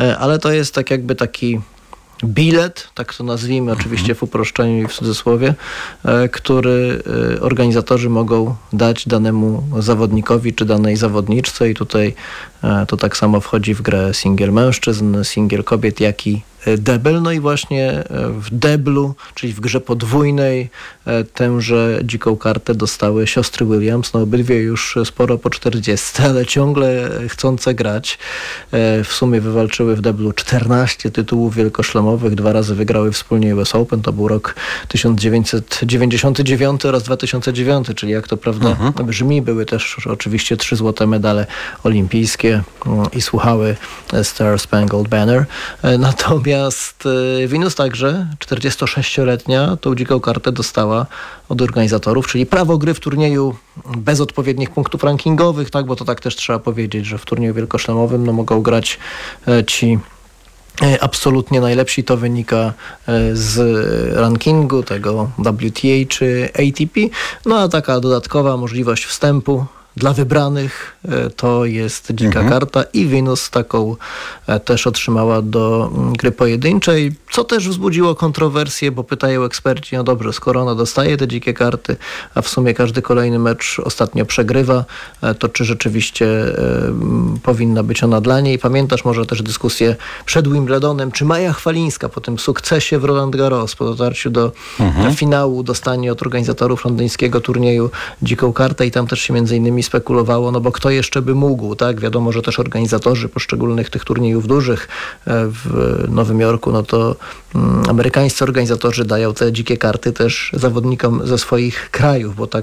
ale to jest tak jakby taki bilet, tak to nazwijmy oczywiście w uproszczeniu i w cudzysłowie, który organizatorzy mogą dać danemu zawodnikowi czy danej zawodniczce i tutaj to tak samo wchodzi w grę singiel mężczyzn, singiel kobiet, jak i debel. No i właśnie w deblu, czyli w grze podwójnej, tęże dziką kartę dostały siostry Williams. No obydwie już sporo po 40, ale ciągle chcące grać. W sumie wywalczyły w deblu 14 tytułów wielkoszlemowych. 2 razy wygrały wspólnie US Open. To był rok 1999 oraz 2009, czyli jak to prawda brzmi. Były też oczywiście 3 złote medale olimpijskie i słuchały Star Spangled Banner. Natomiast Venus także, 46-letnia, tą dziką kartę dostała od organizatorów, czyli prawo gry w turnieju bez odpowiednich punktów rankingowych, tak, bo to tak też trzeba powiedzieć, że w turnieju wielkoszlemowym mogą grać ci absolutnie najlepsi. To wynika z rankingu tego WTA czy ATP. No a taka dodatkowa możliwość wstępu dla wybranych to jest dzika karta i Venus taką też otrzymała do gry pojedynczej, co też wzbudziło kontrowersje, bo pytają eksperci, no dobrze, skoro ona dostaje te dzikie karty, a w sumie każdy kolejny mecz ostatnio przegrywa, to czy rzeczywiście powinna być ona dla niej? Pamiętasz może też dyskusję przed Wimbledonem, czy Maja Chwalińska po tym sukcesie w Roland Garros, po dotarciu do finału, dostanie od organizatorów londyńskiego turnieju dziką kartę i tam też się między innymi spekulowało, no bo kto jeszcze by mógł, tak? Wiadomo, że też organizatorzy poszczególnych tych turniejów dużych w Nowym Jorku, no to amerykańscy organizatorzy dają te dzikie karty też zawodnikom ze swoich krajów, bo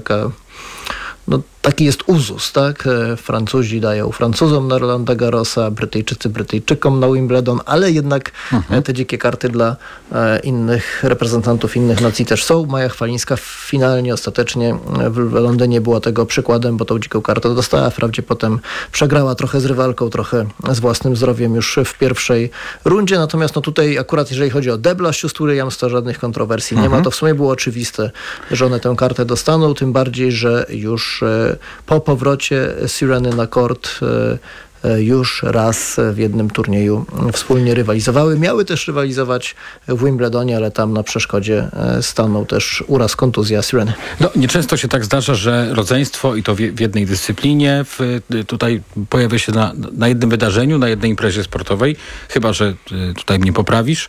taki jest uzus, tak? Francuzi dają Francuzom na Rolanda Garrosa, Brytyjczycy Brytyjczykom na Wimbledon, ale jednak te dzikie karty dla innych reprezentantów innych nacji też są. Maja Chwalińska finalnie, ostatecznie w Londynie była tego przykładem, bo tą dziką kartę dostała. Wprawdzie potem przegrała trochę z rywalką, trochę z własnym zdrowiem już w pierwszej rundzie. Natomiast tutaj akurat jeżeli chodzi o debla sióstr Williams, to żadnych kontrowersji nie ma. To w sumie było oczywiste, że one tę kartę dostaną, tym bardziej, że już po powrocie Sireny na kort już raz w jednym turnieju wspólnie rywalizowały. Miały też rywalizować w Wimbledonie, ale tam na przeszkodzie stanął też uraz, kontuzja Sireny. No, nieczęsto się tak zdarza, że rodzeństwo i to w jednej dyscyplinie tutaj pojawia się na jednym wydarzeniu, na jednej imprezie sportowej, chyba że tutaj mnie poprawisz.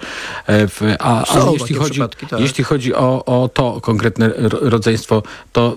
Ale jeśli chodzi o to konkretne rodzeństwo, to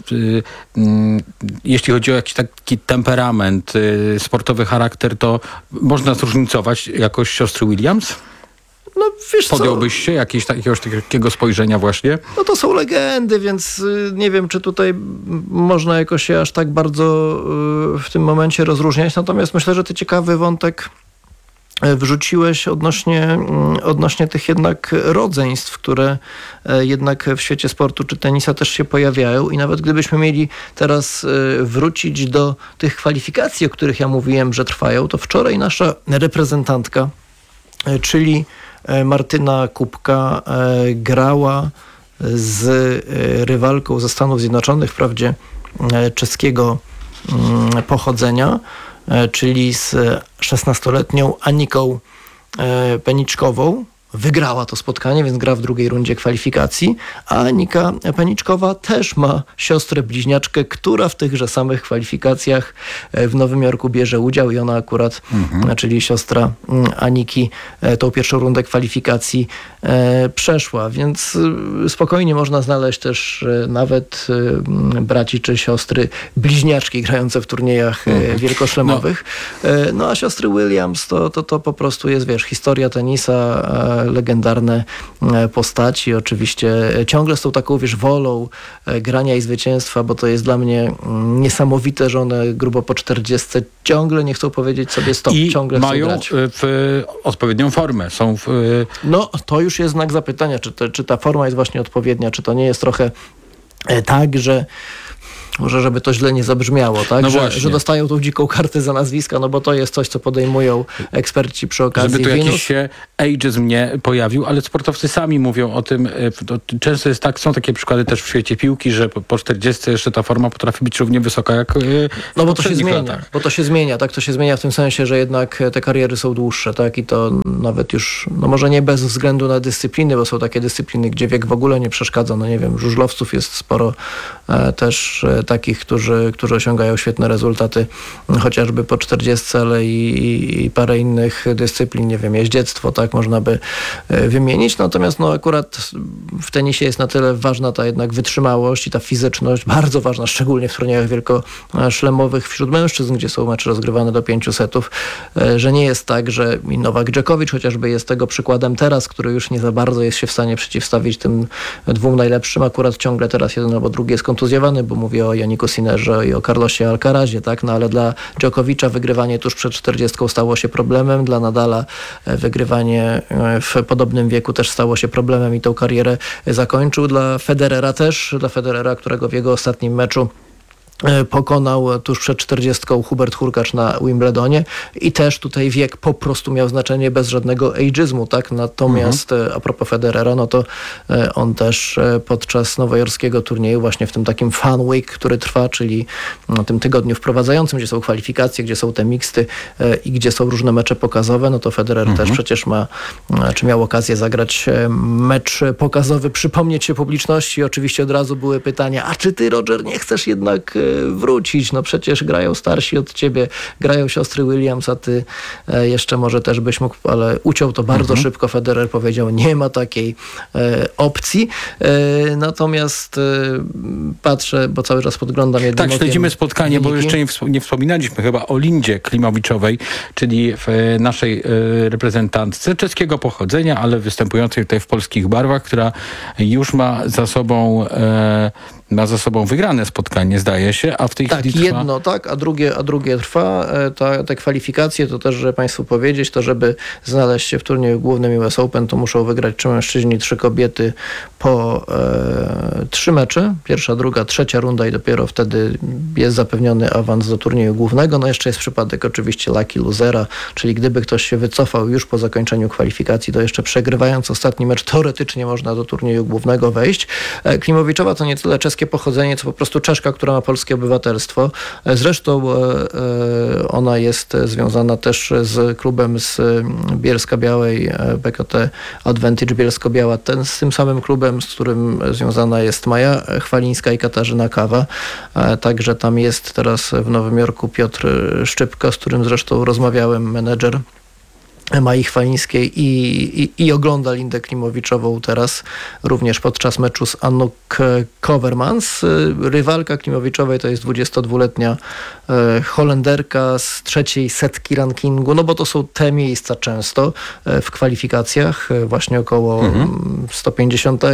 jeśli chodzi o jakiś taki temperament, sportowy charakter, to można zróżnicować jakoś siostry Williams? No wiesz co? Podjąłbyś się jakiegoś takiego spojrzenia właśnie? No to są legendy, więc nie wiem, czy tutaj można jakoś się aż tak bardzo w tym momencie rozróżniać. Natomiast myślę, że ty ciekawy wątek wrzuciłeś odnośnie tych jednak rodzeństw, które jednak w świecie sportu czy tenisa też się pojawiają i nawet gdybyśmy mieli teraz wrócić do tych kwalifikacji, o których ja mówiłem, że trwają, to wczoraj nasza reprezentantka, czyli Martyna Kubka, grała z rywalką ze Stanów Zjednoczonych, wprawdzie czeskiego pochodzenia, czyli z 16-letnią Aniką Peniczkową. Wygrała to spotkanie, więc gra w drugiej rundzie kwalifikacji, a Anika Peniczkowa też ma siostrę bliźniaczkę, która w tychże samych kwalifikacjach w Nowym Jorku bierze udział i ona akurat, czyli siostra Aniki, tą pierwszą rundę kwalifikacji przeszła, więc spokojnie można znaleźć też nawet braci czy siostry bliźniaczki grające w turniejach wielkoszlemowych. No a siostry Williams to po prostu jest, wiesz, historia tenisa, legendarne postaci. Oczywiście ciągle z tą taką, wiesz, wolą grania i zwycięstwa, bo to jest dla mnie niesamowite, że one grubo po 40 ciągle nie chcą powiedzieć sobie stop, i ciągle mają chcą grać. odpowiednią formę. No, to już jest znak zapytania, czy ta forma jest właśnie odpowiednia, czy to nie jest trochę tak, że może żeby to źle nie zabrzmiało, tak? No że dostają tą dziką kartę za nazwiska, no bo to jest coś, co podejmują eksperci przy okazji. Żeby tu jakiś się ageism nie pojawił, ale sportowcy sami mówią o tym. Często jest tak, są takie przykłady też w świecie piłki, że po 40 jeszcze ta forma potrafi być równie wysoka jak no bo to się zmienia, latach. bo to się zmienia, tak? To się zmienia w tym sensie, że jednak te kariery są dłuższe, tak? I to nawet już, no może nie bez względu na dyscypliny, bo są takie dyscypliny, gdzie wiek w ogóle nie przeszkadza. No nie wiem, żużlowców jest sporo też takich, którzy osiągają świetne rezultaty, chociażby po 40, ale i parę innych dyscyplin, nie wiem, jeździectwo, tak, można by wymienić. Natomiast no akurat w tenisie jest na tyle ważna ta jednak wytrzymałość i ta fizyczność, bardzo ważna, szczególnie w turniejach wielkoszlemowych wśród mężczyzn, gdzie są mecze rozgrywane do 5 setów, że nie jest tak, że Nowak Djokovic chociażby jest tego przykładem teraz, który już nie za bardzo jest się w stanie przeciwstawić tym dwóm najlepszym. Akurat ciągle teraz jeden albo drugi jest kontuzjowany, bo mówię o Janiku Sinnerze i o Carlosie Alcarazie, tak? No ale dla Djokovicza wygrywanie tuż przed 40 stało się problemem, dla Nadala wygrywanie w podobnym wieku też stało się problemem i tą karierę zakończył. Dla Federera też, którego w jego ostatnim meczu pokonał tuż przed 40 Hubert Hurkacz na Wimbledonie i też tutaj wiek po prostu miał znaczenie bez żadnego ageizmu, tak? Natomiast a propos Federera, no to on też podczas nowojorskiego turnieju, właśnie w tym takim Fun Week, który trwa, czyli tym tygodniu wprowadzającym, gdzie są kwalifikacje, gdzie są te miksty i gdzie są różne mecze pokazowe, no to Federer też przecież miał okazję zagrać mecz pokazowy, przypomnieć się publiczności i oczywiście od razu były pytania, a czy ty, Roger, nie chcesz jednak wrócić? No przecież grają starsi od ciebie, grają siostry Williams, a ty jeszcze może też byś mógł, ale uciął to bardzo szybko. Federer powiedział, nie ma takiej opcji. Natomiast patrzę, bo cały czas podglądam jednym okiem. Tak, śledzimy spotkanie, bo jeszcze nie wspominaliśmy chyba o Lindzie Klimowiczowej, czyli w naszej reprezentantce czeskiego pochodzenia, ale występującej tutaj w polskich barwach, która już ma za sobą wygrane spotkanie, zdaje się, a w tej chwili trwa... jedno, tak, a drugie trwa. Te kwalifikacje, to też, żeby Państwu powiedzieć, to żeby znaleźć się w turnieju głównym US Open, to muszą wygrać 3 mężczyźni, 3 kobiety po 3 mecze. Pierwsza, druga, trzecia runda i dopiero wtedy jest zapewniony awans do turnieju głównego. No jeszcze jest przypadek oczywiście lucky losera, czyli gdyby ktoś się wycofał już po zakończeniu kwalifikacji, to jeszcze przegrywając ostatni mecz, teoretycznie można do turnieju głównego wejść. Klimowiczowa to nie tyle czeskie pochodzenie, co po prostu Czeszka, która ma polskie obywatelstwo. Zresztą ona jest związana też z klubem z Bielska-Białej, BKT Advantage Bielsko-Biała, z tym samym klubem, z którym związana jest Maja Chwalińska i Katarzyna Kawa. Także tam jest teraz w Nowym Jorku Piotr Szczypka, z którym zresztą rozmawiałem, menedżer Mai Chwalińskiej i ogląda Lindę Klimowiczową teraz również podczas meczu z Anouk Kovermans. Rywalka Klimowiczowej to jest 22-letnia Holenderka z 3. setki rankingu, no bo to są te miejsca często w kwalifikacjach, właśnie około 150,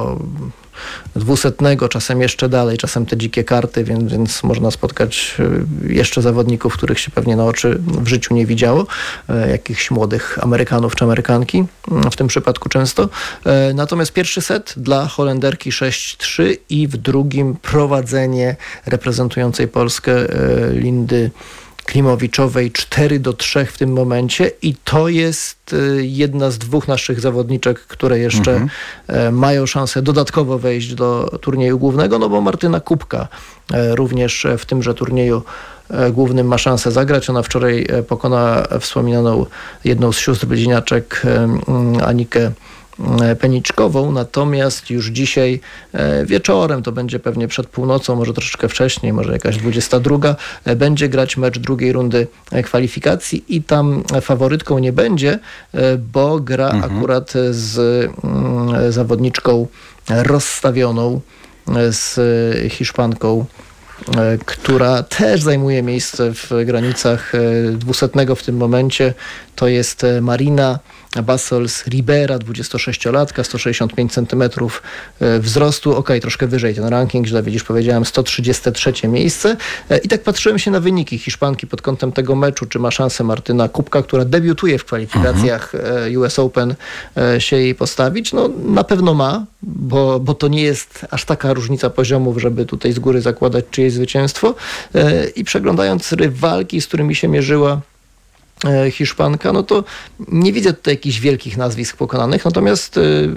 200, czasem jeszcze dalej, czasem te dzikie karty, więc można spotkać jeszcze zawodników, których się pewnie na oczy w życiu nie widziało, jakichś młodych Amerykanów czy Amerykanki, w tym przypadku często. Natomiast pierwszy set dla Holenderki 6-3 i w drugim prowadzenie reprezentującej Polskę Lindy Klimowiczowej 4-3 w tym momencie i to jest jedna z 2 naszych zawodniczek, które jeszcze mają szansę dodatkowo wejść do turnieju głównego, no bo Martyna Kubka również w tymże turnieju głównym ma szansę zagrać. Ona wczoraj pokonała wspominaną jedną z sióstr bliźniaczek Anikę Peniczkową, natomiast już dzisiaj wieczorem, to będzie pewnie przed północą, może troszeczkę wcześniej, może jakaś 22, będzie grać mecz drugiej rundy kwalifikacji i tam faworytką nie będzie, bo gra akurat z zawodniczką rozstawioną, z Hiszpanką, która też zajmuje miejsce w granicach 200 w tym momencie. to jest Marina Bassols Ribera, 26-latka, 165 cm wzrostu. Troszkę wyżej ten ranking, źle widzisz, powiedziałem 133 miejsce. I tak patrzyłem się na wyniki Hiszpanki pod kątem tego meczu, czy ma szansę Martyna Kubka, która debiutuje w kwalifikacjach US Open, się jej postawić. No na pewno ma, bo to nie jest aż taka różnica poziomów, żeby tutaj z góry zakładać czyjeś zwycięstwo. I przeglądając rywalki, z którymi się mierzyła Hiszpanka, no to nie widzę tutaj jakichś wielkich nazwisk pokonanych, natomiast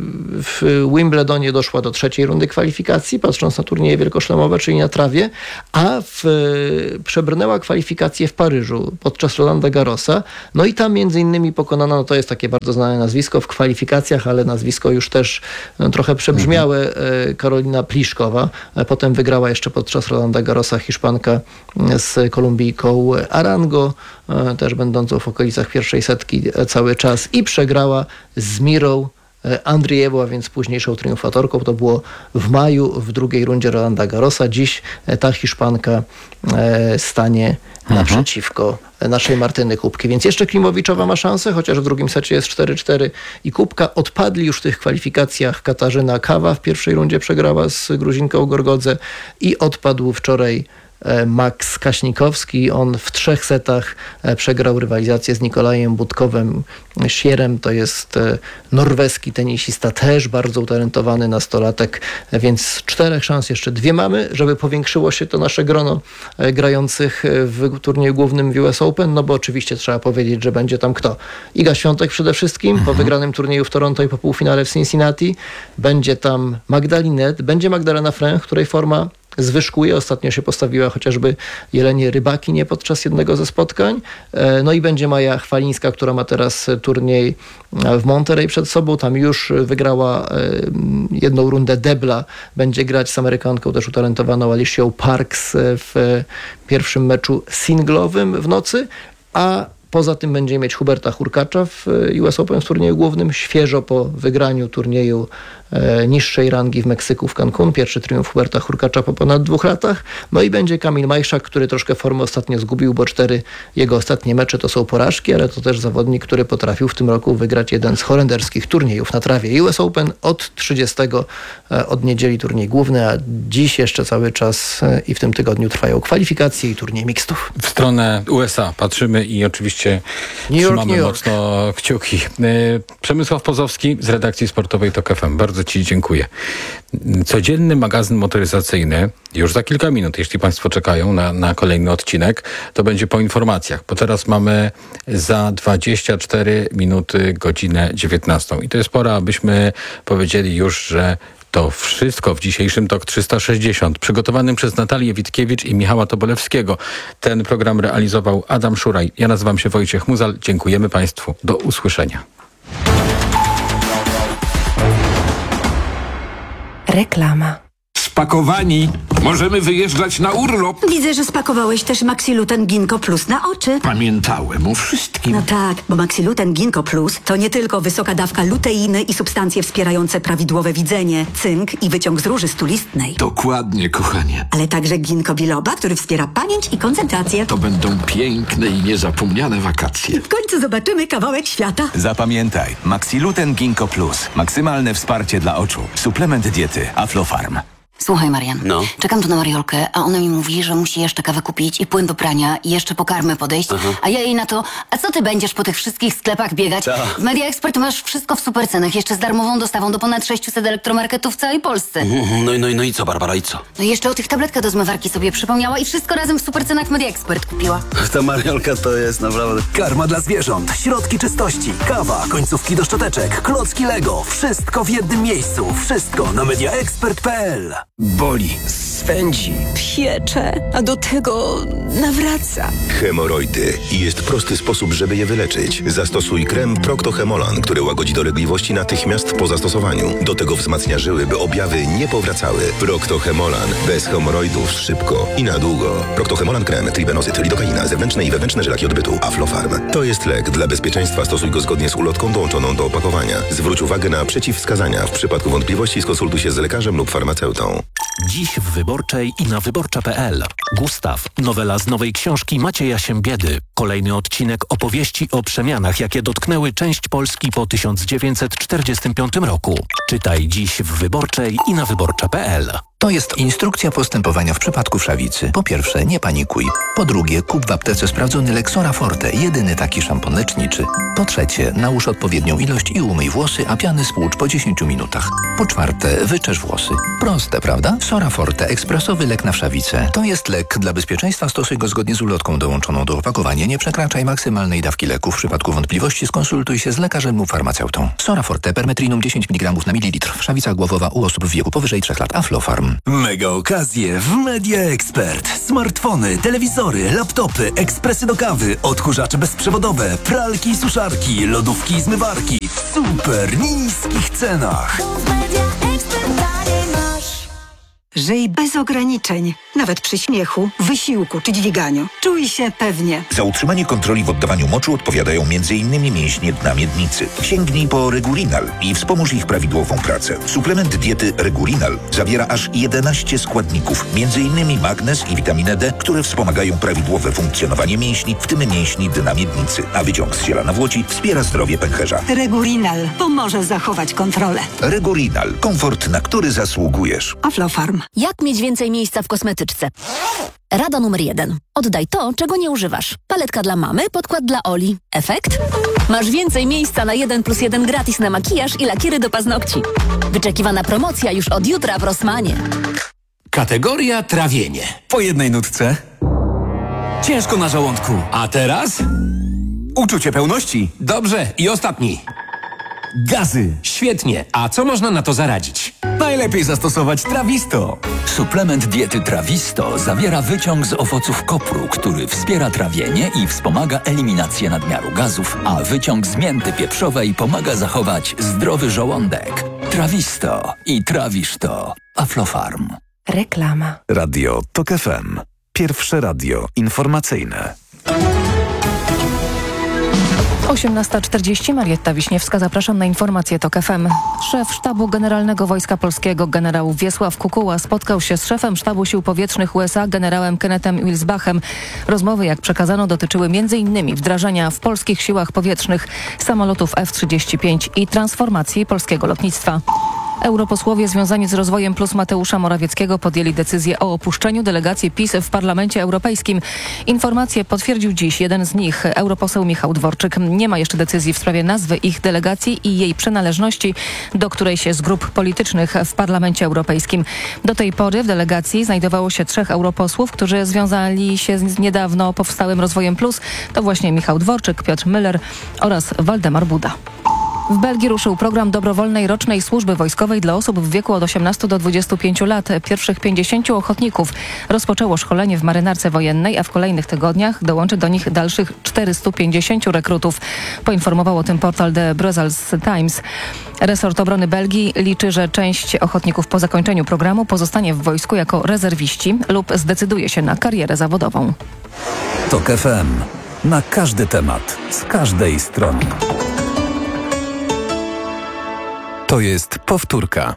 w Wimbledonie doszła do 3. rundy kwalifikacji, patrząc na turnieje wielkoszlemowe, czyli na trawie, a przebrnęła kwalifikacje w Paryżu podczas Rolanda Garrosa, no i tam między innymi pokonana, no to jest takie bardzo znane nazwisko w kwalifikacjach, ale nazwisko już też trochę przebrzmiałe, Karolina Pliszkowa, potem wygrała jeszcze podczas Rolanda Garrosa Hiszpanka z Kolumbijką Arango, też będącą w okolicach pierwszej setki cały czas, i przegrała z Mirą Andriewą, a więc późniejszą triumfatorką. To było w maju w drugiej rundzie Rolanda Garrosa. Dziś ta Hiszpanka stanie naprzeciwko naszej Martyny Kubki. Więc jeszcze Klimowiczowa ma szansę, chociaż w drugim secie jest 4-4 i Kubka. Odpadli już w tych kwalifikacjach Katarzyna Kawa, w pierwszej rundzie przegrała z Gruzinką Gorgodze, i odpadł wczoraj Max Kaśnikowski. On w 3 setach przegrał rywalizację z Nikolajem Budkowem Sierem. To jest norweski tenisista, też bardzo utalentowany nastolatek, więc 4 szans, jeszcze 2 mamy, żeby powiększyło się to nasze grono grających w turnieju głównym w US Open, no bo oczywiście trzeba powiedzieć, że będzie tam kto? Iga Świątek przede wszystkim, po wygranym turnieju w Toronto i po półfinale w Cincinnati. Będzie tam Magdalinet, będzie Magdalena Fręch, której forma zwyżkuje. Ostatnio się postawiła chociażby Jelenie Rybakinie podczas jednego ze spotkań. No i będzie Maja Chwalińska, która ma teraz turniej w Monterey przed sobą. Tam już wygrała 1 rundę debla. Będzie grać z Amerykanką też utalentowaną Alicią Parks w pierwszym meczu singlowym w nocy. A poza tym będzie mieć Huberta Hurkacza w US Open w turnieju głównym, świeżo po wygraniu turnieju niższej rangi w Meksyku, w Cancun. Pierwszy triumf Huberta Hurkacza po ponad 2 latach. No i będzie Kamil Majszak, który troszkę formę ostatnio zgubił, bo 4 jego ostatnie mecze to są porażki, ale to też zawodnik, który potrafił w tym roku wygrać jeden z holenderskich turniejów na trawie. US Open od 30, od niedzieli turniej główny, a dziś jeszcze cały czas i w tym tygodniu trwają kwalifikacje i turniej mixtów. W stronę USA patrzymy i oczywiście trzymamy mocno kciuki. Przemysław Pozowski z redakcji sportowej TOK FM. Bardzo Ci dziękuję. Codzienny magazyn motoryzacyjny już za kilka minut, jeśli Państwo czekają na kolejny odcinek, to będzie po informacjach, bo teraz mamy za 24 minuty godzinę 19. I to jest pora, abyśmy powiedzieli już, że to wszystko w dzisiejszym TOK 360, przygotowanym przez Natalię Witkiewicz i Michała Tobolewskiego. Ten program realizował Adam Szuraj. Ja nazywam się Wojciech Muzal. Dziękujemy Państwu. Do usłyszenia. Reklama. Spakowani. Możemy wyjeżdżać na urlop. Widzę, że spakowałeś też Maxiluten Ginkgo Plus na oczy. Pamiętałem o wszystkim. No tak, bo Maxiluten Ginkgo Plus to nie tylko wysoka dawka luteiny i substancje wspierające prawidłowe widzenie, cynk i wyciąg z róży stulistnej. Dokładnie, kochanie. Ale także ginkgo biloba, który wspiera pamięć i koncentrację. To będą piękne i niezapomniane wakacje. W końcu zobaczymy kawałek świata. Zapamiętaj, Maxiluten Ginkgo Plus. Maksymalne wsparcie dla oczu. Suplement diety Aflofarm. Słuchaj, Marian, czekam tu na Mariolkę, a ona mi mówi, że musi jeszcze kawę kupić i płyn do prania i jeszcze po karmę podejść, a ja jej na to, a co ty będziesz po tych wszystkich sklepach biegać? W Media Expert masz wszystko w super cenach, jeszcze z darmową dostawą do ponad 600 elektromarketów w całej Polsce. No i co, Barbara, i co? No i jeszcze o tych tabletkach do zmywarki sobie przypomniała i wszystko razem w super cenach w Media Expert kupiła. Ta Mariolka to jest naprawdę... Karma dla zwierząt, środki czystości, kawa, końcówki do szczoteczek, klocki Lego. Wszystko w jednym miejscu. Wszystko na mediaexpert.pl. Boli, swędzi, piecze, a do tego nawraca. Hemoroidy. I jest prosty sposób, żeby je wyleczyć. Zastosuj krem Procto-Hemolan, który łagodzi dolegliwości natychmiast po zastosowaniu. Do tego wzmacnia żyły, by objawy nie powracały. Procto-Hemolan. Bez hemoroidów szybko i na długo. Procto-Hemolan krem, tribenozyt, lidokaina, zewnętrzne i wewnętrzne żylaki odbytu. Aflofarm. To jest lek. Dla bezpieczeństwa stosuj go zgodnie z ulotką dołączoną do opakowania. Zwróć uwagę na przeciwwskazania. W przypadku wątpliwości skonsultuj się z lekarzem lub farmaceutą. Dziś w Wyborczej i na wyborcza.pl. Gustaw, nowela z nowej książki Macieja Siembiedy. Kolejny odcinek opowieści o przemianach, jakie dotknęły część Polski po 1945 roku. Czytaj dziś w Wyborczej i na wyborcza.pl. To jest instrukcja postępowania w przypadku wszawicy. Po pierwsze, nie panikuj. Po drugie, kup w aptece sprawdzony lek Sora Forte, jedyny taki szampon leczniczy. Po trzecie, nałóż odpowiednią ilość i umyj włosy, a piany spłucz po 10 minutach. Po czwarte, wyczesz włosy. Proste, prawda? Sora Forte, ekspresowy lek na wszawicę. To jest lek. Dla bezpieczeństwa stosuj go zgodnie z ulotką dołączoną do opakowania. Nie przekraczaj maksymalnej dawki leku. W przypadku wątpliwości skonsultuj się z lekarzem lub farmaceutą. Sora Forte, permetrinum 10 mg na mililitr. Wszawica głowowa u osób w wieku powyżej 3 lat. Aflofarm. Mega okazje w Media Expert. Smartfony, telewizory, laptopy, ekspresy do kawy, odkurzacze bezprzewodowe, pralki i suszarki, lodówki i zmywarki w super niskich cenach. Żyj bez ograniczeń, nawet przy śmiechu, wysiłku czy dźwiganiu. Czuj się pewnie. Za utrzymanie kontroli w oddawaniu moczu odpowiadają m.in. mięśnie dna miednicy. Sięgnij po Regulinal i wspomóż ich prawidłową pracę. Suplement diety Regulinal zawiera aż 11 składników, m.in. magnez i witaminę D, które wspomagają prawidłowe funkcjonowanie mięśni, w tym mięśni dna miednicy, a wyciąg z ziela nawłoci wspiera zdrowie pęcherza. Regulinal pomoże zachować kontrolę. Regulinal. Komfort, na który zasługujesz. Aflofarm. Jak mieć więcej miejsca w kosmetyczce? Rada numer 1. Oddaj to, czego nie używasz. Paletka dla mamy, podkład dla Oli. Efekt? Masz więcej miejsca na 1+1 gratis na makijaż i lakiery do paznokci. Wyczekiwana promocja już od jutra w Rossmanie. Kategoria trawienie. Po jednej nutce. Ciężko na żołądku. A teraz? Uczucie pełności. Dobrze, i ostatni. Gazy. Świetnie. A co można na to zaradzić? Najlepiej zastosować Trawisto. Suplement diety Trawisto zawiera wyciąg z owoców kopru, który wspiera trawienie i wspomaga eliminację nadmiaru gazów, a wyciąg z mięty pieprzowej pomaga zachować zdrowy żołądek. Trawisto i trawisz to. Aflofarm. Reklama. Radio TOK FM. Pierwsze radio informacyjne. 18:40, Marietta Wiśniewska, zapraszam na informacje TOK FM. Szef Sztabu Generalnego Wojska Polskiego generał Wiesław Kukuła spotkał się z szefem Sztabu Sił Powietrznych USA generałem Kennethem Wilsbachem. Rozmowy, jak przekazano, dotyczyły m.in. wdrażania w polskich siłach powietrznych samolotów F-35 i transformacji polskiego lotnictwa. Europosłowie związani z rozwojem plus Mateusza Morawieckiego podjęli decyzję o opuszczeniu delegacji PiS w Parlamencie Europejskim. Informację potwierdził dziś jeden z nich, europoseł Michał Dworczyk. Nie ma jeszcze decyzji w sprawie nazwy ich delegacji i jej przynależności do którejś z grup politycznych w Parlamencie Europejskim. Do tej pory w delegacji znajdowało się 3 europosłów, którzy związali się z niedawno powstałym rozwojem plus. To właśnie Michał Dworczyk, Piotr Müller oraz Waldemar Buda. W Belgii ruszył program dobrowolnej rocznej służby wojskowej dla osób w wieku od 18 do 25 lat. Pierwszych 50 ochotników rozpoczęło szkolenie w marynarce wojennej, a w kolejnych tygodniach dołączy do nich dalszych 450 rekrutów. Poinformował o tym portal The Brussels Times. Resort Obrony Belgii liczy, że część ochotników po zakończeniu programu pozostanie w wojsku jako rezerwiści lub zdecyduje się na karierę zawodową. TOK FM. Na każdy temat, z każdej strony. To jest powtórka.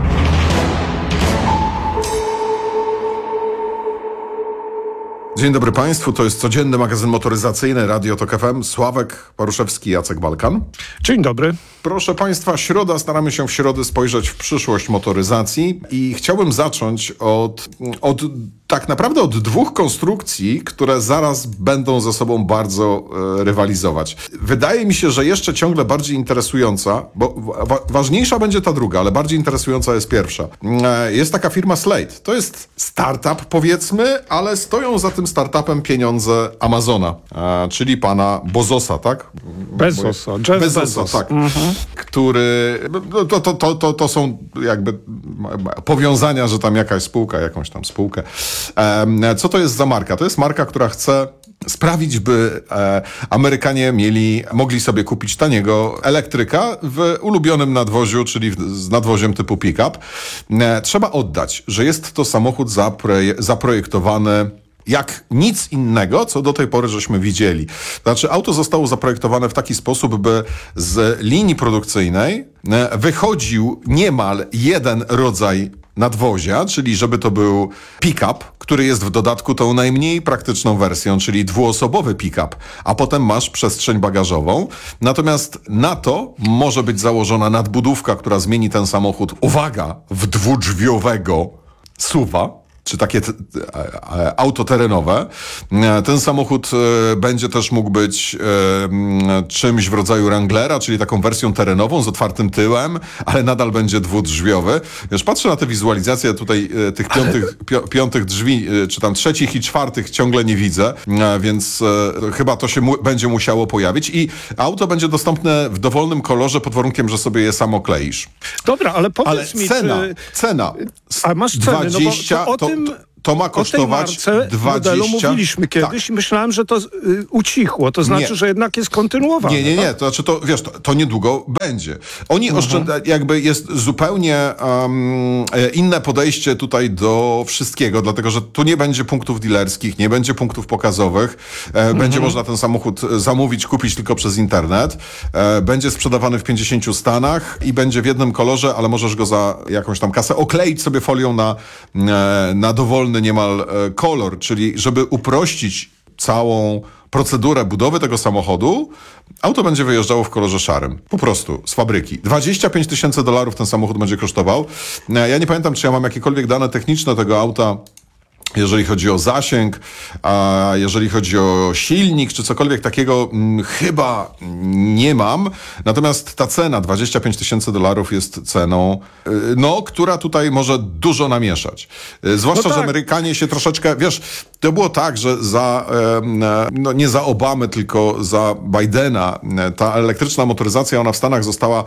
Dzień dobry Państwu, to jest codzienny magazyn motoryzacyjny Radio TOK FM. Sławek Paruszewski, Jacek Balkan. Dzień dobry. Proszę Państwa, środa, staramy się w środę spojrzeć w przyszłość motoryzacji i chciałbym zacząć od tak naprawdę od 2 konstrukcji, które zaraz będą ze sobą bardzo rywalizować. Wydaje mi się, że jeszcze ciągle bardziej interesująca, bo ważniejsza będzie ta druga, ale bardziej interesująca jest pierwsza. Jest taka firma Slate. To jest startup, powiedzmy, ale stoją za tym startupem pieniądze Amazona, czyli pana Bezosa, tak? Jeff Bezos. Tak. Który... To są jakby powiązania, że tam jakaś spółka, jakąś tam spółkę. Co to jest za marka? To jest marka, która chce sprawić, by Amerykanie mogli sobie kupić taniego elektryka w ulubionym nadwoziu, czyli z nadwoziem typu pick-up. Trzeba oddać, że jest to samochód zaprojektowany jak nic innego, co do tej pory żeśmy widzieli. Znaczy, auto zostało zaprojektowane w taki sposób, by z linii produkcyjnej wychodził niemal jeden rodzaj nadwozia, czyli żeby to był pick-up, który jest w dodatku tą najmniej praktyczną wersją, czyli dwuosobowy pick-up, a potem masz przestrzeń bagażową. Natomiast na to może być założona nadbudówka, która zmieni ten samochód, uwaga, w dwudrzwiowego SUV-a, czy takie auto terenowe. Ten samochód będzie też mógł być czymś w rodzaju Wranglera, czyli taką wersją terenową z otwartym tyłem, ale nadal będzie dwudrzwiowy. Wiesz, patrzę na tę wizualizację tutaj tych piątych drzwi, czy tam trzecich i czwartych ciągle nie widzę, więc chyba to się będzie musiało pojawić i auto będzie dostępne w dowolnym kolorze pod warunkiem, że sobie je samo kleisz. Dobra, ale powiedz mi, cena. A masz ceny, 20, no bo to ma kosztować 20... modelu mówiliśmy kiedyś i myślałem, że to ucichło. To znaczy, że jednak jest kontynuowane. Nie. To znaczy, to wiesz, to niedługo będzie. Oni jakby jest zupełnie inne podejście tutaj do wszystkiego, dlatego, że tu nie będzie punktów dealerskich, nie będzie punktów pokazowych. Będzie można ten samochód zamówić, kupić tylko przez internet. Będzie sprzedawany w 50 stanach i będzie w jednym kolorze, ale możesz go za jakąś tam kasę okleić sobie folią na dowolny niemal kolor, czyli żeby uprościć całą procedurę budowy tego samochodu, auto będzie wyjeżdżało w kolorze szarym. Po prostu, z fabryki. $25 000 ten samochód będzie kosztował. Ja nie pamiętam, czy ja mam jakiekolwiek dane techniczne tego auta, jeżeli chodzi o zasięg, a jeżeli chodzi o silnik, czy cokolwiek takiego, chyba nie mam. Natomiast ta cena, $25 000 jest ceną, która tutaj może dużo namieszać. Zwłaszcza, że Amerykanie się troszeczkę, wiesz, to było tak, że nie za Obamy, tylko za Bidena, ta elektryczna motoryzacja, ona w Stanach została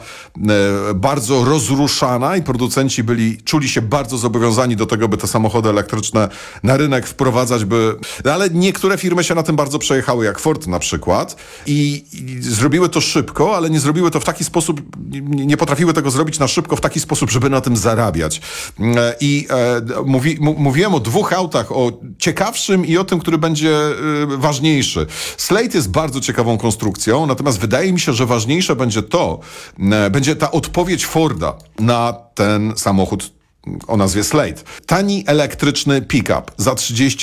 bardzo rozruszana i producenci czuli się bardzo zobowiązani do tego, by te samochody elektryczne na rynek wprowadzać, ale niektóre firmy się na tym bardzo przejechały, jak Ford na przykład i zrobiły to szybko, ale nie zrobiły to w taki sposób, nie potrafiły tego zrobić na szybko w taki sposób, żeby na tym zarabiać. I mówiłem o dwóch autach, o ciekawszym i o tym, który będzie ważniejszy. Slate jest bardzo ciekawą konstrukcją, natomiast wydaje mi się, że ważniejsze będzie ta odpowiedź Forda na ten samochód o nazwie Slate. Tani elektryczny pick-up za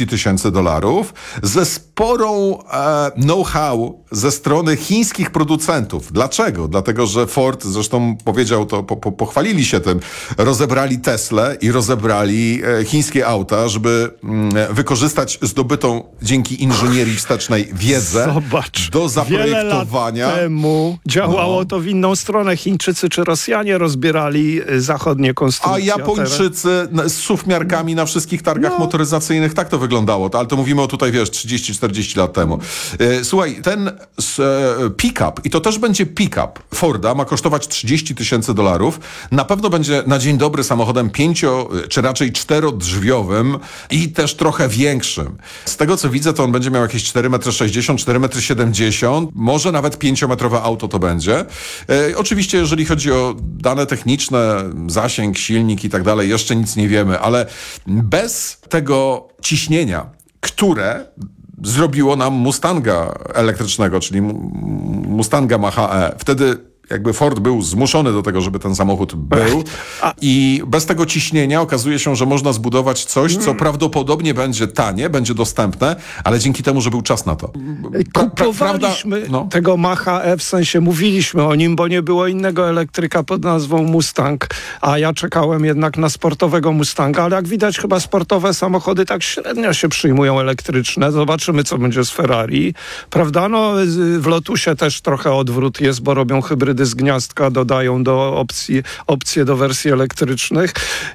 $30 000 ze sporą know-how ze strony chińskich producentów. Dlaczego? Dlatego, że Ford, zresztą powiedział to, pochwalili się tym, rozebrali Teslę i rozebrali chińskie auta, żeby wykorzystać zdobytą dzięki inżynierii wstecznej wiedzę do zaprojektowania. Wiele lat temu działało to w inną stronę. Chińczycy czy Rosjanie rozbierali zachodnie konstrukcje. A Japończycy z SUV-miarkami na wszystkich targach motoryzacyjnych, tak to wyglądało. Ale to mówimy o tutaj, 30-40 lat temu. Słuchaj, ten pick-up, i to też będzie pick-up Forda, ma kosztować $30 000. Na pewno będzie na dzień dobry samochodem 5, czy raczej 4-drzwiowym i też trochę większym. Z tego, co widzę, to on będzie miał jakieś 4,60 m, 4,70 m, może nawet 5-metrowe auto to będzie. Oczywiście, jeżeli chodzi o dane techniczne, zasięg, silnik i tak dalej, jeszcze nic nie wiemy, ale bez tego ciśnienia, które zrobiło nam Mustanga elektrycznego, czyli Mustanga Mach-E, wtedy jakby Ford był zmuszony do tego, żeby ten samochód był i bez tego ciśnienia okazuje się, że można zbudować coś, co prawdopodobnie będzie tanie, będzie dostępne, ale dzięki temu, że był czas na to. Kupowaliśmy tego Mach-E, w sensie mówiliśmy o nim, bo nie było innego elektryka pod nazwą Mustang, a ja czekałem jednak na sportowego Mustanga, ale jak widać chyba sportowe samochody tak średnio się przyjmują elektryczne. Zobaczymy, co będzie z Ferrari. Prawda? W Lotusie też trochę odwrót jest, bo robią hybrydy z gniazdka, dodają do opcje do wersji elektrycznych.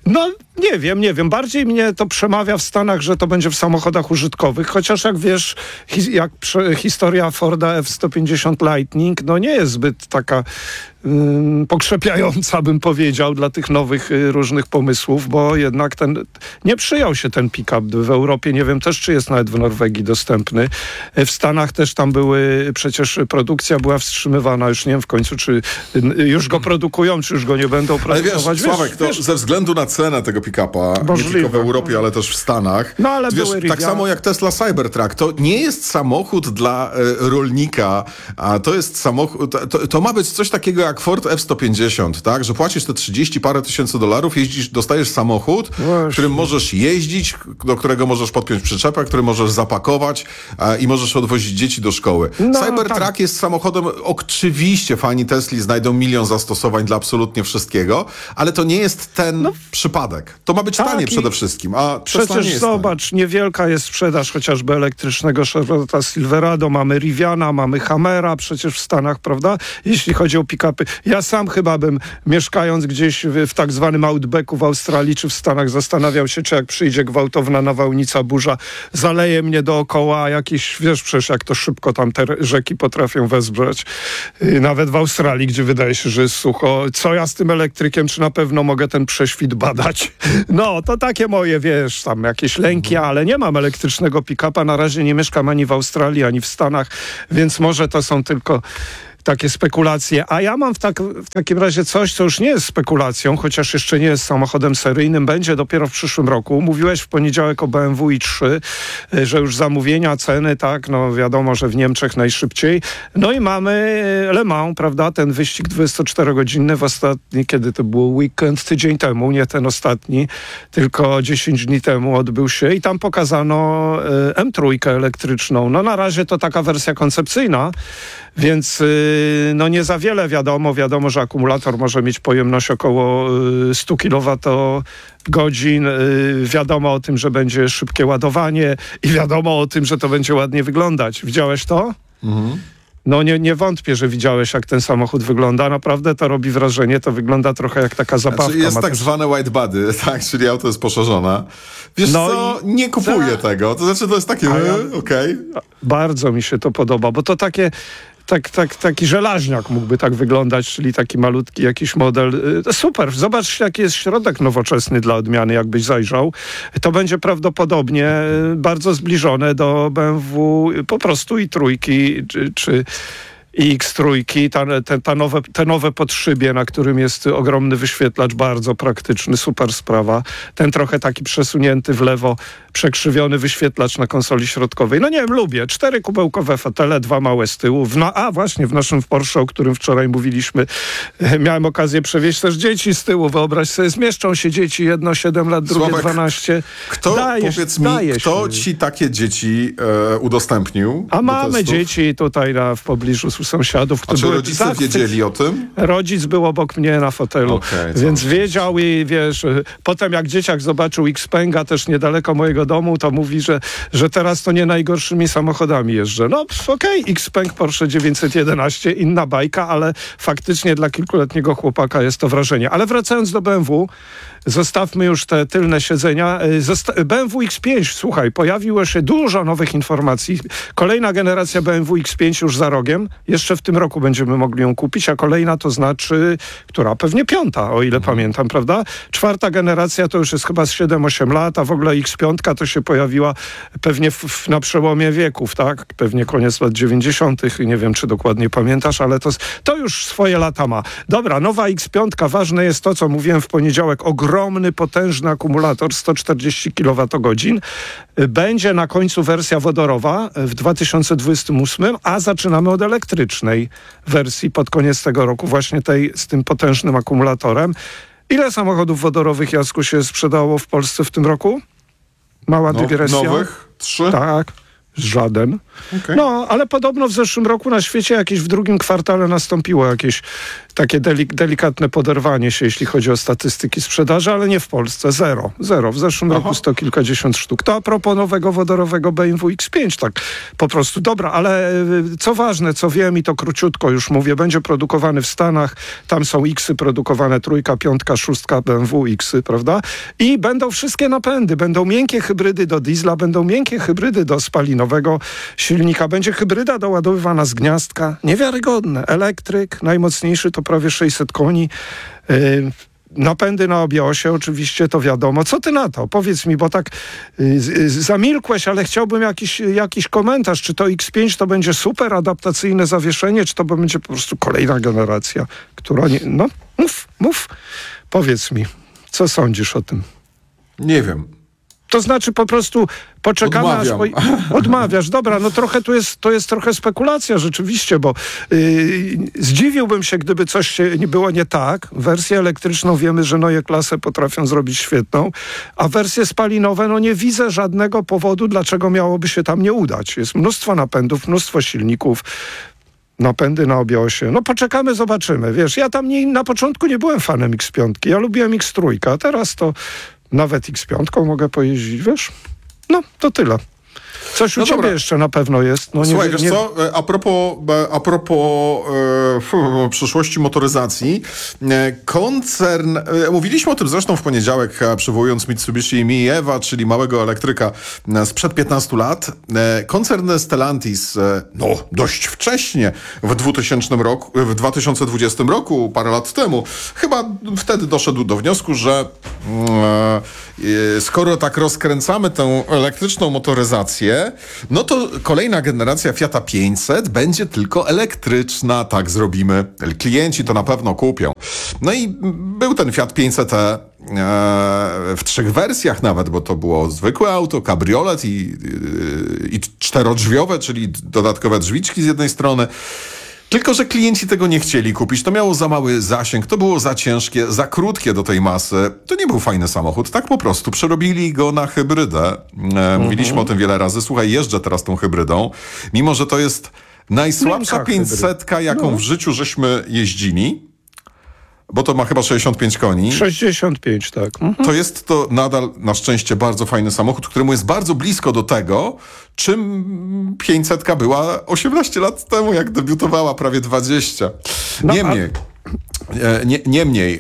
Nie wiem. Bardziej mnie to przemawia w Stanach, że to będzie w samochodach użytkowych, chociaż jak wiesz, historia Forda F-150 Lightning, nie jest zbyt taka pokrzepiająca, bym powiedział, dla tych nowych różnych pomysłów, bo jednak nie przyjął się ten pick-up w Europie. Nie wiem też, czy jest nawet w Norwegii dostępny. W Stanach też tam przecież produkcja była wstrzymywana. Już nie wiem w końcu, czy już go produkują, czy już go nie będą produkować. Ale Sławek, to ze względu na cenę tego pick-upa, nie tylko w Europie, ale też w Stanach. No ale wiesz, tak samo jak Tesla Cybertruck, to nie jest samochód dla rolnika, a to jest samochód, to ma być coś takiego jak Ford F-150, tak? Że płacisz te 30 parę tysięcy dolarów, jeździsz, dostajesz samochód, którym możesz jeździć, do którego możesz podpiąć przyczepę, który możesz zapakować i możesz odwozić dzieci do szkoły. Cybertruck jest samochodem, oczywiście fani Tesli znajdą milion zastosowań dla absolutnie wszystkiego, ale to nie jest ten przypadek. To ma być tanie przede wszystkim, a przecież nie zobacz, niewielka jest sprzedaż chociażby elektrycznego Chevrolet Silverado, mamy Riviana, mamy Hammera przecież w Stanach, prawda? Jeśli chodzi o pick-upy. Ja sam chyba bym, mieszkając gdzieś w tak zwanym Outbacku w Australii czy w Stanach, zastanawiał się, czy jak przyjdzie gwałtowna nawałnica, burza, zaleje mnie dookoła jakieś, wiesz przecież jak to szybko tam te rzeki potrafią wezbrać. Nawet w Australii, gdzie wydaje się, że jest sucho. Co ja z tym elektrykiem, czy na pewno mogę ten prześwit badać? No, to takie moje, wiesz, tam jakieś lęki, ale nie mam elektrycznego pick-upa. Na razie nie mieszkam ani w Australii, ani w Stanach, więc może to są tylko takie spekulacje. A ja mam w takim razie coś, co już nie jest spekulacją, chociaż jeszcze nie jest samochodem seryjnym, będzie dopiero w przyszłym roku. Mówiłeś w poniedziałek o BMW i3, że już zamówienia, ceny, tak, no wiadomo, że w Niemczech najszybciej. No i mamy Le Mans, prawda, ten wyścig 24-godzinny w ostatni, kiedy to był weekend, tydzień temu, nie ten ostatni, tylko 10 dni temu odbył się i tam pokazano M3 elektryczną. No na razie to taka wersja koncepcyjna, więc no nie za wiele wiadomo. Wiadomo, że akumulator może mieć pojemność około 100 kWh. Wiadomo o tym, że będzie szybkie ładowanie i wiadomo o tym, że to będzie ładnie wyglądać. Widziałeś to? Mhm. No nie wątpię, że widziałeś, jak ten samochód wygląda. Naprawdę to robi wrażenie. To wygląda trochę jak taka zabawka. Znaczy jest tak zwane white body, tak, czyli auto jest poszerzone. Wiesz co, nie kupuję tego. To znaczy to jest takie, okej. Bardzo mi się to podoba, bo to takie... Taki żelaźniak mógłby tak wyglądać, czyli taki malutki jakiś model. Super, zobacz jaki jest środek nowoczesny dla odmiany, jakbyś zajrzał. To będzie prawdopodobnie bardzo zbliżone do BMW po prostu i trójki, czy i X3, te nowe podszybie, na którym jest ogromny wyświetlacz, bardzo praktyczny, super sprawa. Ten trochę taki przesunięty w lewo, przekrzywiony wyświetlacz na konsoli środkowej. No nie wiem, lubię. 4 kubełkowe fotele, 2 małe z tyłu. Właśnie w naszym Porsche, o którym wczoraj mówiliśmy, miałem okazję przewieźć też dzieci z tyłu. Wyobraź sobie, zmieszczą się dzieci, jedno 7 lat, drugie Sławek, 12. Powiedz mi, kto ci takie dzieci udostępnił? A mamy dzieci tutaj w pobliżu sąsiadów. A czy rodzice wiedzieli o tym? Rodzic był obok mnie na fotelu, więc wiedział i wiesz, potem jak dzieciak zobaczył Xpenga też niedaleko mojego domu, to mówi, że teraz to nie najgorszymi samochodami jeżdżę. No okej, Xpeng Porsche 911, inna bajka, ale faktycznie dla kilkuletniego chłopaka jest to wrażenie. Ale wracając do BMW, zostawmy już te tylne siedzenia. BMW X5, słuchaj, pojawiło się dużo nowych informacji. Kolejna generacja BMW X5 już za rogiem. Jeszcze w tym roku będziemy mogli ją kupić, a kolejna to znaczy, która? Pewnie 5, o ile pamiętam, prawda? 4. generacja to już jest chyba z 7-8 lat, a w ogóle X5 to się pojawiła pewnie na przełomie wieków, tak? Pewnie koniec lat 90. Nie wiem, czy dokładnie pamiętasz, ale to już swoje lata ma. Dobra, nowa X5, ważne jest to, co mówiłem w poniedziałek, ogromny, potężny akumulator, 140 kWh. Będzie na końcu wersja wodorowa w 2028, a zaczynamy od elektrycznej wersji pod koniec tego roku, właśnie tej z tym potężnym akumulatorem. Ile samochodów wodorowych, Jacku, się sprzedało w Polsce w tym roku? Mała dygresja. Nowych? 3? Tak. Żaden. Okay. No, ale podobno w zeszłym roku na świecie jakieś w drugim kwartale nastąpiło jakieś takie delikatne poderwanie się, jeśli chodzi o statystyki sprzedaży, ale nie w Polsce. Zero. W zeszłym roku 100 kilkadziesiąt sztuk. To a propos nowego wodorowego BMW X5, tak po prostu. Dobra, ale co ważne, co wiem i to króciutko już mówię, będzie produkowany w Stanach. Tam są X-y produkowane, 3, 5, 6 BMW X-y, prawda? I będą wszystkie napędy. Będą miękkie hybrydy do diesla, będą miękkie hybrydy do spalinowego silnika. Będzie hybryda doładowywana z gniazdka. Niewiarygodne. Elektryk, najmocniejszy to prawie 600 koni. Napędy na obie osie, oczywiście, to wiadomo. Co ty na to? Powiedz mi, bo tak zamilkłeś, ale chciałbym jakiś komentarz. Czy to X5 to będzie super adaptacyjne zawieszenie, czy to będzie po prostu kolejna generacja, która nie... No, mów. Powiedz mi, co sądzisz o tym? Nie wiem. To znaczy po prostu poczekamy Odmawiam. Odmawiasz, dobra, no trochę to jest trochę spekulacja rzeczywiście, bo zdziwiłbym się, gdyby coś było nie tak. Wersję elektryczną wiemy, że Neue Klasse potrafią zrobić świetną, a wersje spalinowe, no nie widzę żadnego powodu, dlaczego miałoby się tam nie udać. Jest mnóstwo napędów, mnóstwo silników, napędy na obie osie. No poczekamy, zobaczymy. Wiesz, ja tam na początku nie byłem fanem X5, ja lubiłem X3, a teraz to nawet X5 mogę pojeździć, wiesz? No, to tyle. Coś u ciebie jeszcze na pewno jest. No, Słuchaj, wiesz co, a propos przyszłości motoryzacji, koncern, mówiliśmy o tym zresztą w poniedziałek, przywołując Mitsubishi Mi-EVA, czyli małego elektryka sprzed 15 lat. Koncern Stellantis, dość wcześnie, w 2020 roku, parę lat temu, chyba wtedy doszedł do wniosku, że skoro tak rozkręcamy tę elektryczną motoryzację, no to kolejna generacja Fiata 500 będzie tylko elektryczna, tak zrobimy. Klienci to na pewno kupią. No i był ten Fiat 500e w 3 wersjach nawet, bo to było zwykłe auto, kabriolet i czterodrzwiowe, czyli dodatkowe drzwiczki z jednej strony. Tylko że klienci tego nie chcieli kupić. To miało za mały zasięg, to było za ciężkie, za krótkie do tej masy. To nie był fajny samochód. Tak po prostu przerobili go na hybrydę. Mówiliśmy o tym wiele razy. Słuchaj, jeżdżę teraz tą hybrydą. Mimo że to jest najsłabsza 500, jaką w życiu żeśmy jeździli. Bo to ma chyba 65 koni. 65, tak. To jest to nadal na szczęście bardzo fajny samochód, któremu jest bardzo blisko do tego, czym 500 była 18 lat temu, jak debiutowała, prawie 20. Niemniej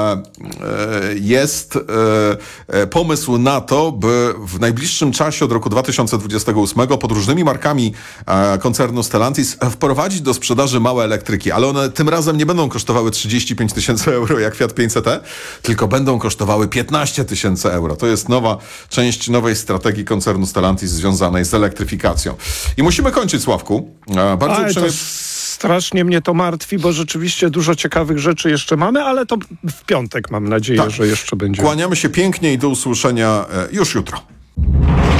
jest pomysł na to, by w najbliższym czasie od roku 2028 pod różnymi markami koncernu Stellantis wprowadzić do sprzedaży małe elektryki, ale one tym razem nie będą kosztowały 35 000 euro jak Fiat 500e, tylko będą kosztowały 15 000 euro. To jest nowa część nowej strategii koncernu Stellantis związanej z elektryfikacją. I musimy kończyć, Sławku. Bardzo uprzejmie... Strasznie mnie to martwi, bo rzeczywiście dużo ciekawych rzeczy jeszcze mamy, ale to w piątek mam nadzieję, że jeszcze będzie. Kłaniamy się pięknie i do usłyszenia już jutro.